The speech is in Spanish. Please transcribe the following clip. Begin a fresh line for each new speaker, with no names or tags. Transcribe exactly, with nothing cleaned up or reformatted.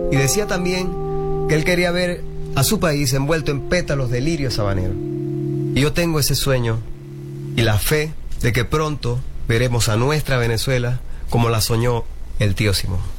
Y decía también que él quería ver a su país envuelto en pétalos de lirio sabanero. Y yo tengo ese sueño y la fe de que pronto veremos a nuestra Venezuela como la soñó el tío Simón.